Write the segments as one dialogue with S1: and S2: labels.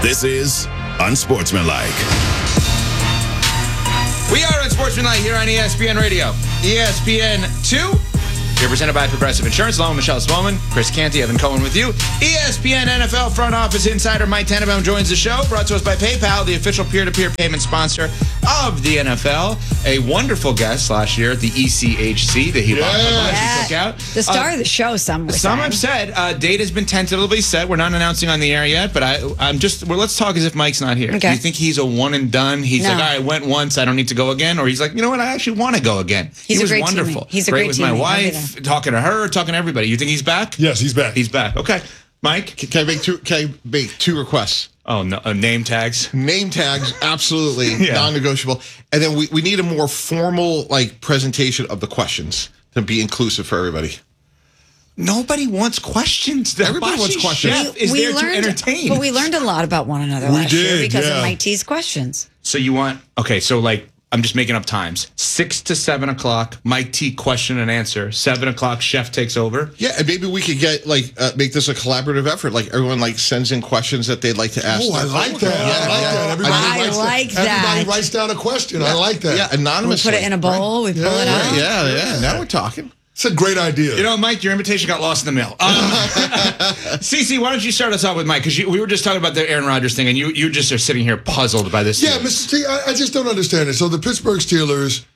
S1: This is Unsportsmanlike.
S2: We are Unsportsmanlike here on ESPN Radio. ESPN 2. You're presented by Progressive Insurance. Along with Michelle Spolman, Chris Canty, Evan Cohen with you. ESPN NFL front office insider Mike Tannenbaum joins the show. Brought to us by PayPal, the official peer-to-peer payment sponsor of the NFL. A wonderful guest last year at the ECHC, the Hip-Hop took out.
S3: The star of the show, some
S2: have said date has been tentatively set. We're not announcing on the air yet, but let's talk as if Mike's not here.
S3: Okay.
S2: Do you think he's a one and done? He's like, all right, I went once, I don't need to go again? Or he's like, you know what, I actually want to go again.
S3: He was
S2: wonderful.
S3: Teammate. He's a
S2: great
S3: great
S2: with
S3: teammate.
S2: my wife, talking to her, talking to everybody. You think he's back?
S4: Yes, he's back.
S2: He's back. Okay. Mike?
S5: Can I make two requests?
S2: Oh, no. Name tags?
S5: Name tags, absolutely non-negotiable. And then we need a more formal presentation of the questions to be inclusive for everybody.
S2: Nobody wants questions.
S5: Everybody wants questions.
S2: Chef is there to entertain.
S3: But we learned a lot about one another last year because of Mike T's questions.
S2: So you want, I'm just making up times. 6 to 7 o'clock, Mike T question and answer. 7 o'clock, Chef takes over.
S5: Yeah, and maybe we could get make this a collaborative effort. Everyone sends in questions that they'd like to ask.
S4: Oh, I like that. Everybody writes down a question.
S5: Yeah.
S4: I like that.
S5: Yeah, anonymously.
S3: We put it in a bowl. We pull it out.
S5: Yeah. Now we're talking.
S4: It's a great idea.
S2: You know, Mike, your invitation got lost in the mail. Cece, why don't you start us off with Mike? Because we were just talking about the Aaron Rodgers thing, and you just are sitting here puzzled by this.
S4: Yeah, Mr. T, I just don't understand it. So the Pittsburgh Steelers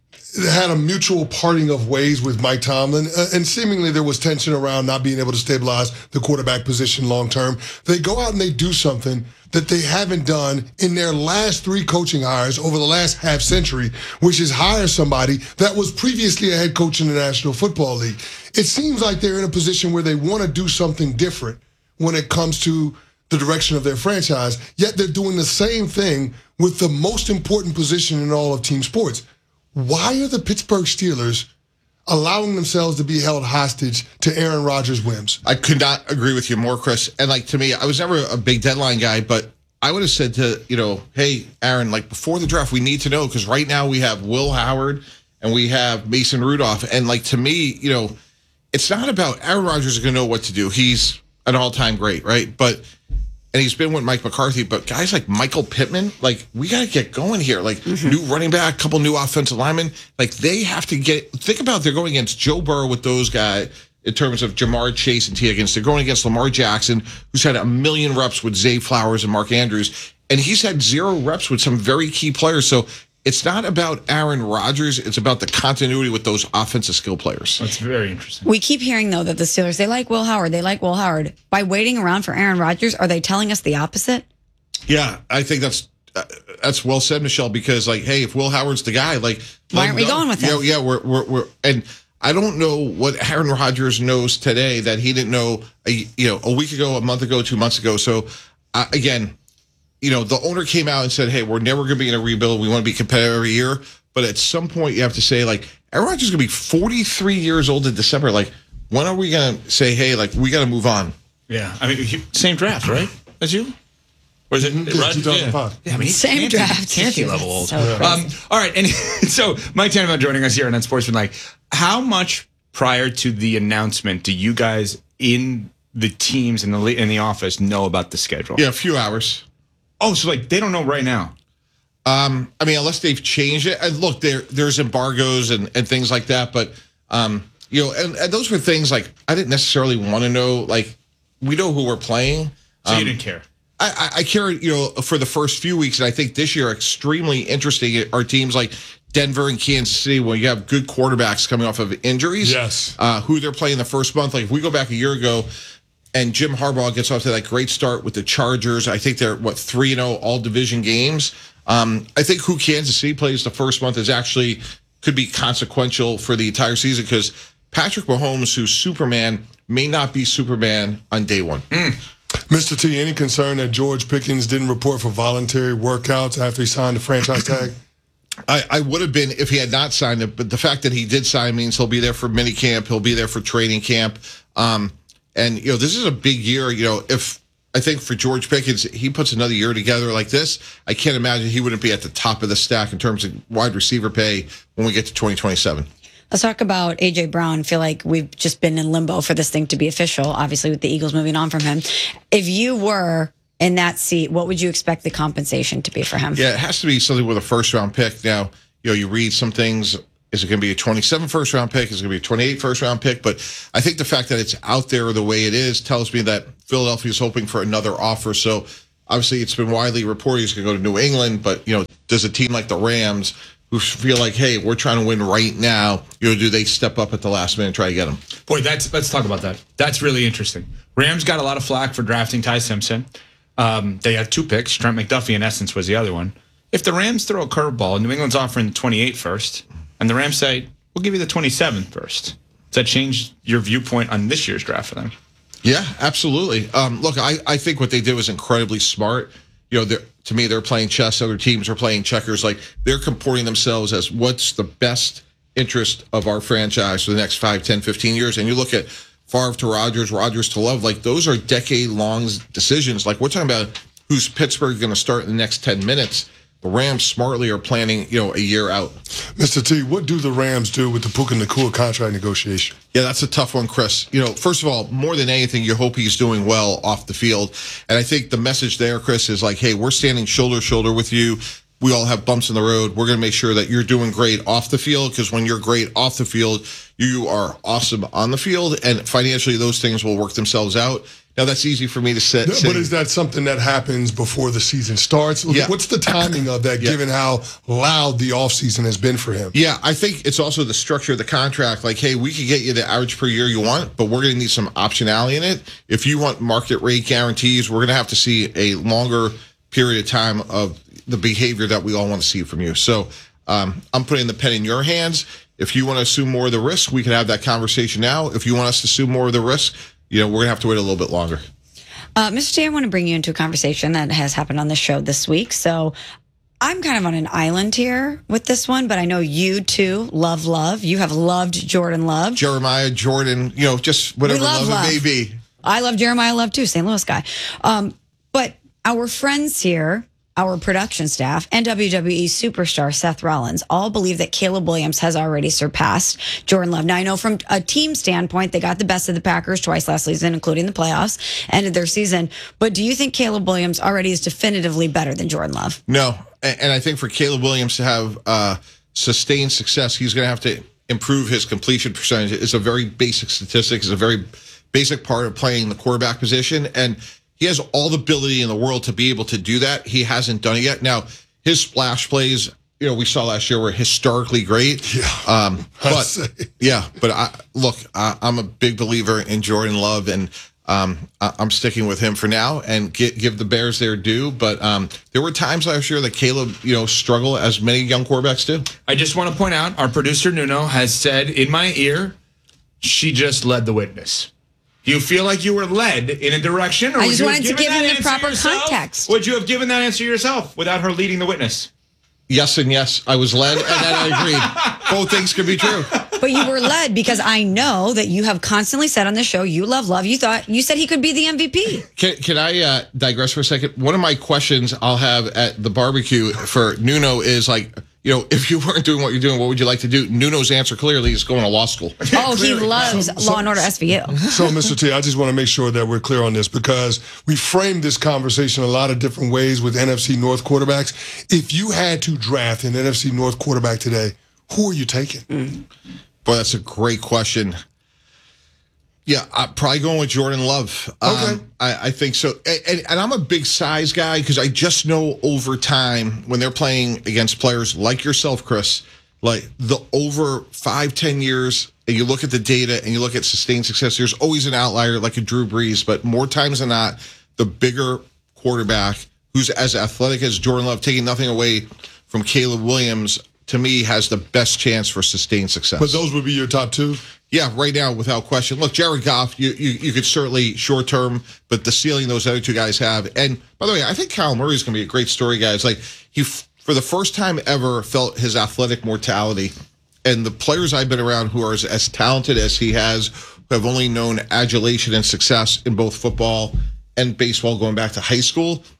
S4: had a mutual parting of ways with Mike Tomlin, and seemingly there was tension around not being able to stabilize the quarterback position long term. They go out and they do something that they haven't done in their last 3 coaching hires over the last half century, which is hire somebody that was previously a head coach in the National Football League. It seems like they're in a position where they want to do something different when it comes to the direction of their franchise, yet they're doing the same thing with the most important position in all of team sports. Why are the Pittsburgh Steelers allowing themselves to be held hostage to Aaron Rodgers' whims?
S5: I could not agree with you more, Chris. And to me, I was never a big deadline guy, but I would have said to, hey, Aaron, before the draft, we need to know, because right now we have Will Howard and we have Mason Rudolph. And to me, it's not about Aaron Rodgers is going to know what to do. He's an all-time great, right? And he's been with Mike McCarthy, but guys like Michael Pittman, we got to get going here. New running back, couple new offensive linemen, they have to think about they're going against Joe Burrow with those guys in terms of Jamar Chase and T. Higgins. They're going against Lamar Jackson, who's had 1 million reps with Zay Flowers and Mark Andrews, and he's had 0 reps with some very key players. So it's not about Aaron Rodgers. It's about the continuity with those offensive skill players.
S2: That's very interesting.
S3: We keep hearing, though, that the Steelers, they like Will Howard. They like Will Howard. By waiting around for Aaron Rodgers, are they telling us the opposite?
S5: Yeah, I think that's well said, Michelle, because, hey, if Will Howard's the guy, why
S3: aren't we going with him?
S5: Yeah, we're and I don't know what Aaron Rodgers knows today that he didn't know a week ago, a month ago, 2 months ago. So, again, the owner came out and said, hey, we're never going to be in a rebuild. We want to be competitive every year. But at some point, you have to say, Aaron Rodgers is going to be 43 years old in December. When are we going to say, hey, we got to move on?
S2: Yeah. I mean, same draft, right? As you? Or is it
S4: 2005?
S2: Yeah, I mean,
S3: same draft.
S2: Canty level old.
S3: So
S2: all right. And so Mike Tannenbaum joining us here on Unsportsmanlike. How much prior to the announcement do you guys in the teams in the office know about the schedule?
S5: Yeah, a few hours.
S2: Oh, so they don't know right now.
S5: I mean, unless they've changed it. And look, there's embargoes and things like that. But, and those were things I didn't necessarily want to know. We know who we're playing.
S2: So you didn't care?
S5: I care, for the first few weeks. And I think this year, extremely interesting are teams like Denver and Kansas City, when you have good quarterbacks coming off of injuries.
S4: Yes.
S5: Who they're playing the first month. If we go back a year ago, and Jim Harbaugh gets off to that great start with the Chargers. I think they're, 3-0 all division games. I think who Kansas City plays the first month could be consequential for the entire season, because Patrick Mahomes, who's Superman, may not be Superman on day one.
S4: Mr. T, any concern that George Pickens didn't report for voluntary workouts after he signed the franchise tag?
S5: I would have been if he had not signed it, but the fact that he did sign means he'll be there for mini camp. He'll be there for training camp. And, this is a big year. If I think for George Pickens, he puts another year together like this, I can't imagine he wouldn't be at the top of the stack in terms of wide receiver pay when we get to 2027.
S3: Let's talk about A.J. Brown. I feel like we've just been in limbo for this thing to be official, obviously with the Eagles moving on from him. If you were in that seat, what would you expect the compensation to be for him?
S5: Yeah, it has to be something with a first-round pick. Now, you read some things. Is it going to be a 27 first-round pick? Is it going to be a 28 first-round pick? But I think the fact that it's out there the way it is tells me that Philadelphia is hoping for another offer. So obviously it's been widely reported he's going to go to New England. But, does a team like the Rams, who feel like, hey, we're trying to win right now, do they step up at the last minute and try to get him?
S2: Boy, let's talk about that. That's really interesting. Rams got a lot of flack for drafting Ty Simpson. They had 2 picks. Trent McDuffie, in essence, was the other one. If the Rams throw a curveball, New England's offering the 28 first, and the Rams say, we'll give you the 27th first. Does that change your viewpoint on this year's draft for them?
S5: Yeah, absolutely. Look, I think what they did was incredibly smart. To me, they're playing chess. Other teams are playing checkers. Like, they're comporting themselves as what's the best interest of our franchise for the next 5, 10, 15 years. And you look at Favre to Rodgers, Rodgers to Love, like, those are decade-long decisions. Like, we're talking about who's Pittsburgh going to start in the next 10 minutes. The Rams smartly are planning, a year out.
S4: Mr. T, what do the Rams do with the Puka Nacua contract negotiation?
S5: Yeah, that's a tough one, Chris. First of all, more than anything, you hope he's doing well off the field. And I think the message there, Chris, is like, hey, we're standing shoulder to shoulder with you. We all have bumps in the road. We're going to make sure that you're doing great off the field, because when you're great off the field, you are awesome on the field. And financially, those things will work themselves out. Now, that's easy for me to say.
S4: But is that something that happens before the season starts?
S5: Yeah.
S4: What's the timing of that, given how loud the offseason has been for him?
S5: Yeah, I think it's also the structure of the contract. Like, hey, we could get you the average per year you want, but we're going to need some optionality in it. If you want market rate guarantees, we're going to have to see a longer period of time of the behavior that we all want to see from you. So I'm putting the pen in your hands. If you want to assume more of the risk, we can have that conversation now. If you want us to assume more of the risk, we're going to have to wait a little bit longer.
S3: Mr. T, I want to bring you into a conversation that has happened on the show this week. So I'm kind of on an island here with this one, but I know you too love. You have loved Jordan Love.
S5: Jeremiah, Jordan, just whatever love it may be.
S3: I love Jeremiah Love too, St. Louis guy. But our friends here, our production staff, and WWE superstar Seth Rollins all believe that Caleb Williams has already surpassed Jordan Love. Now, I know from a team standpoint, they got the best of the Packers twice last season, including the playoffs, ended their season. But do you think Caleb Williams already is definitively better than Jordan Love?
S5: No. And I think for Caleb Williams to have sustained success, he's going to have to improve his completion percentage. It's a very basic statistic. It's a very basic part of playing the quarterback position. And he has all the ability in the world to be able to do that. He hasn't done it yet. Now, his splash plays, we saw last year were historically great.
S4: Yeah.
S5: But I'm a big believer in Jordan Love, and I'm sticking with him for now and give the Bears their due. But there were times last year that Caleb, struggled, as many young quarterbacks do.
S2: I just want to point out, our producer Nuno has said in my ear, she just led the witness. Do you feel like you were led in a direction? Or
S3: I just wanted to give him the proper context.
S2: Would you have given that answer yourself without her leading the witness?
S5: Yes and yes. I was led, and then I agreed. Both things could be true.
S3: But you were led because I know that you have constantly said on the show you love Love. You said he could be the MVP.
S5: Can I digress for a second? One of my questions I'll have at the barbecue for Nuno is like, if you weren't doing what you're doing, what would you like to do? Nuno's answer clearly is going to law school.
S3: Oh, he loves Law and Order SVU.
S4: So, Mr. T, I just want to make sure that we're clear on this, because we framed this conversation a lot of different ways with NFC North quarterbacks. If you had to draft an NFC North quarterback today, who are you taking?
S5: Boy, that's a great question. Yeah, I'm probably going with Jordan Love.
S4: Okay.
S5: I think so. And I'm a big size guy, because I just know over time when they're playing against players like yourself, Chris, like the over 5-10 years, and you look at the data and you look at sustained success, there's always an outlier like a Drew Brees, but more times than not, the bigger quarterback who's as athletic as Jordan Love, taking nothing away from Caleb Williams, to me, has the best chance for sustained success.
S4: But those would be your top two?
S5: Yeah, right now, without question. Look, Jared Goff, you could certainly short term, but the ceiling those other two guys have. And by the way, I think Kyle Murray is going to be a great story, guys. Like, he, for the first time ever, felt his athletic mortality. And the players I've been around who are as talented as he has, who have only known adulation and success in both football and baseball going back to high school,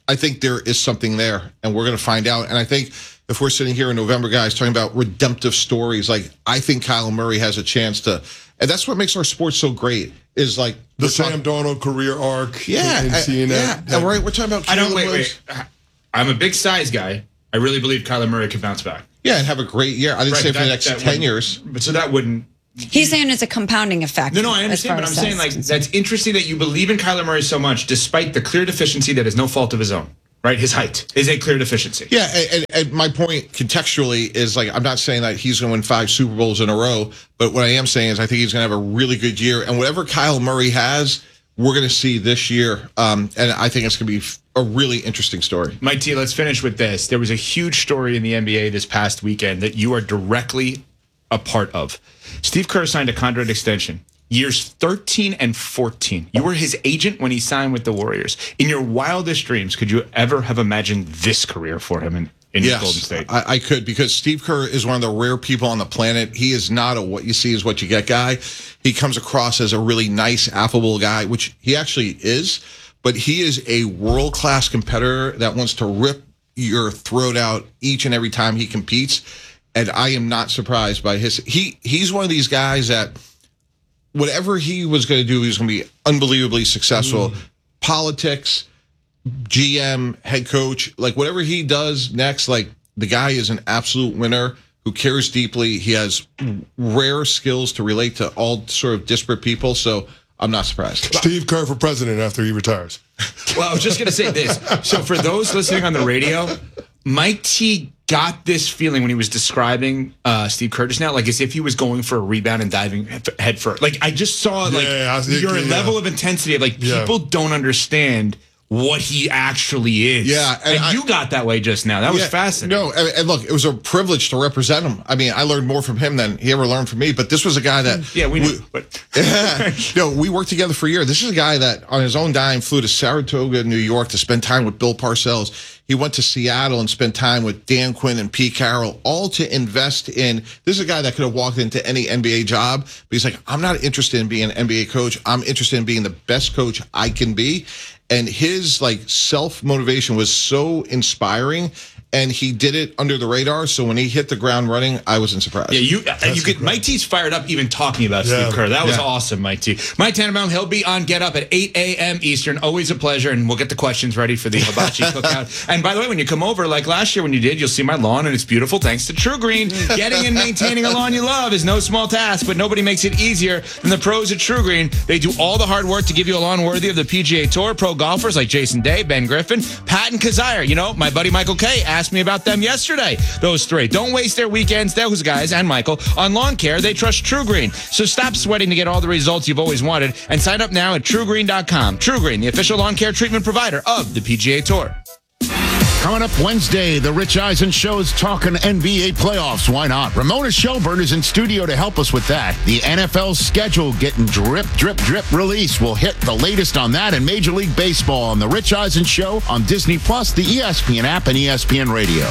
S5: I think there is something there, and we're going to find out. And I think if we're sitting here in November, guys, talking about redemptive stories, like I think Kyler Murray has a chance to, and that's what makes our sport so great. Is like
S4: the Sam Darnold career arc.
S5: Yeah,
S4: and seeing that.
S5: Right. We're talking about.
S2: Wait. I'm a big size guy. I really believe Kyler Murray could bounce back.
S5: Yeah, and have a great year. I didn't say for the next 10 years.
S2: But so that wouldn't.
S3: He's saying it's a compounding effect.
S2: No, I understand, but I'm saying like that's interesting that you believe in Kyler Murray so much, despite the clear deficiency that is no fault of his own. Right, his height is a clear deficiency.
S5: Yeah, and my point contextually is like I'm not saying that he's going to win 5 Super Bowls in a row, but what I am saying is I think he's going to have a really good year, and whatever Kyle Murray has, we're going to see this year, and I think it's going to be a really interesting story.
S2: Mike T, let's finish with this. There was a huge story in the NBA this past weekend that you are directly a part of. Steve Kerr signed a contract extension. Years 13 and 14. You were his agent when he signed with the Warriors. In your wildest dreams, could you ever have imagined this career for him in Golden State?
S5: I could, because Steve Kerr is one of the rare people on the planet. He is not a what you see is what you get guy. He comes across as a really nice, affable guy, which he actually is. But he is a world-class competitor that wants to rip your throat out each and every time he competes. And I am not surprised by his. He's one of these guys that whatever he was going to do, he was going to be unbelievably successful. Politics, GM, head coach, like whatever he does next, like the guy is an absolute winner who cares deeply. He has rare skills to relate to all sort of disparate people. So I'm not surprised.
S4: Steve Kerr for president after he retires.
S2: Well, I was just going to say this. So for those listening on the radio, Mike T got this feeling when he was describing Steve Kerr just now, like as if he was going for a rebound and diving head first. Like I just saw your level of intensity of like people don't understand what he actually is.
S5: Yeah.
S2: And you got that way just now. That was fascinating.
S5: No, and look, it was a privilege to represent him. I mean, I learned more from him than he ever learned from me, but this was a guy that...
S2: Yeah, we knew.
S5: We worked together for a year. This is a guy that on his own dime flew to Saratoga, New York to spend time with Bill Parcells. He went to Seattle and spent time with Dan Quinn and Pete Carroll, all to invest in... This is a guy that could have walked into any NBA job, but he's like, I'm not interested in being an NBA coach. I'm interested in being the best coach I can be. And his like self-motivation was so inspiring, and he did it under the radar. So when he hit the ground running, I wasn't surprised.
S2: Yeah, you get Mike T's fired up even talking about Steve Kerr. That was awesome, Mike T. Mike Tannenbaum, he'll be on Get Up at 8 a.m. Eastern. Always a pleasure, and we'll get the questions ready for the hibachi cookout. And by the way, when you come over, like last year when you did, you'll see my lawn, and it's beautiful thanks to True Green. Getting and maintaining a lawn you love is no small task, but nobody makes it easier than the pros at True Green. They do all the hard work to give you a lawn worthy of the PGA Tour. Pro golfers like Jason Day, Ben Griffin, Pat and Kazire. You know, my buddy Michael Kay asked me about them yesterday. Those three. Don't waste their weekends, those guys and Michael, on lawn care. They trust True Green. So stop sweating to get all the results you've always wanted and sign up now at TrueGreen.com. True Green, the official lawn care treatment provider of the PGA Tour.
S6: Coming up Wednesday, the Rich Eisen Show's talking NBA playoffs. Why not? Ramona Shelburne is in studio to help us with that. The NFL schedule getting drip release. We'll hit the latest on that and Major League Baseball on the Rich Eisen Show on Disney Plus, the ESPN app, and ESPN Radio.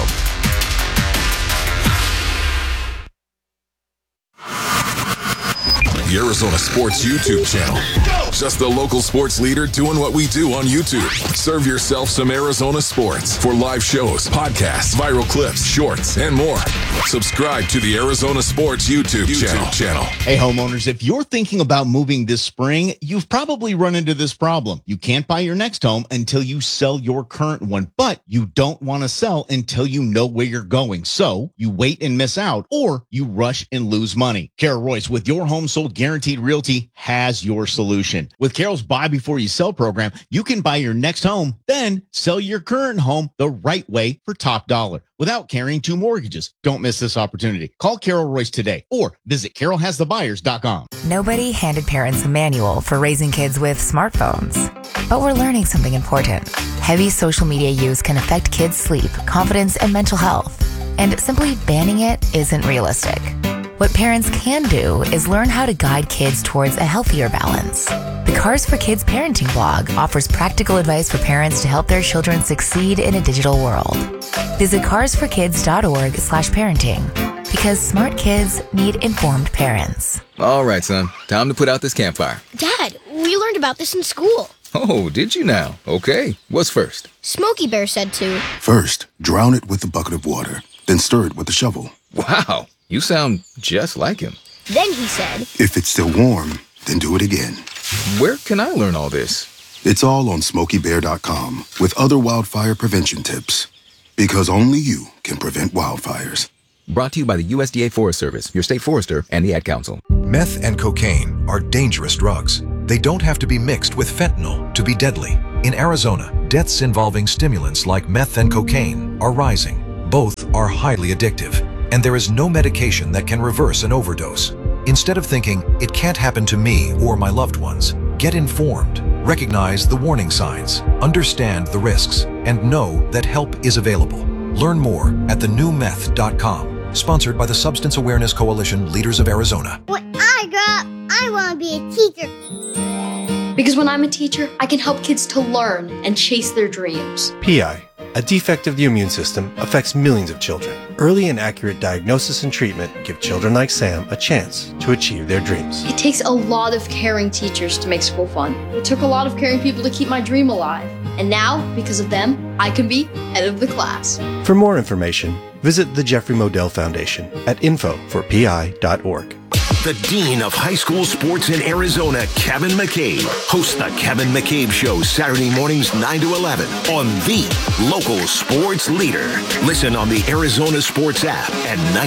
S1: The Arizona Sports YouTube channel. Just the local sports leader doing what we do on YouTube. Serve yourself some Arizona sports for live shows, podcasts, viral clips, shorts, and more. Subscribe to the Arizona Sports YouTube channel.
S7: Hey, homeowners, if you're thinking about moving this spring, you've probably run into this problem. You can't buy your next home until you sell your current one, but you don't want to sell until you know where you're going. So you wait and miss out, or you rush and lose money. Carol Royce with Your Home Sold Guaranteed Realty has your solution. With Carol's Buy Before You Sell program, you can buy your next home, then sell your current home the right way for top dollar without carrying 2 mortgages. Don't miss this opportunity. Call Carol Royce today or visit carolhasthebuyers.com.
S8: Nobody handed parents a manual for raising kids with smartphones. But we're learning something important. Heavy social media use can affect kids' sleep, confidence, and mental health. And simply banning it isn't realistic. What parents can do is learn how to guide kids towards a healthier balance. The Cars for Kids parenting blog offers practical advice for parents to help their children succeed in a digital world. Visit carsforkids.org/parenting, because smart kids need informed parents.
S9: All right, son. Time to put out this campfire.
S10: Dad, we learned about this in school.
S9: Oh, did you now? Okay. What's first?
S10: Smokey Bear said to.
S11: First, drown it with a bucket of water, then stir it with a shovel.
S9: Wow, you sound just like him.
S10: Then he said,
S11: If it's still warm, then do it again.
S9: Where can I learn all this?
S11: It's all on SmokeyBear.com with other wildfire prevention tips. Because only you can prevent wildfires.
S12: Brought to you by the USDA Forest Service, your state forester, and the Ad Council.
S13: Meth and cocaine are dangerous drugs. They don't have to be mixed with fentanyl to be deadly. In Arizona, deaths involving stimulants like meth and cocaine are rising. Both are highly addictive, and there is no medication that can reverse an overdose. Instead of thinking, it can't happen to me or my loved ones, get informed, recognize the warning signs, understand the risks, and know that help is available. Learn more at thenewmeth.com. Sponsored by the Substance Awareness Coalition Leaders of Arizona.
S10: When I grow up, I want to be a teacher.
S14: Because when I'm a teacher, I can help kids to learn and chase their dreams.
S15: PI, a defect of the immune system, affects millions of children. Early and accurate diagnosis and treatment give children like Sam a chance to achieve their dreams.
S14: It takes a lot of caring teachers to make school fun. It took a lot of caring people to keep my dream alive. And now, because of them, I can be head of the class.
S15: For more information, visit the Jeffrey Modell Foundation at info4pi.org.
S16: The Dean of High School Sports in Arizona, Kevin McCabe, hosts the Kevin McCabe Show Saturday mornings 9 to 11 on the local sports leader. Listen on the Arizona Sports app at 9.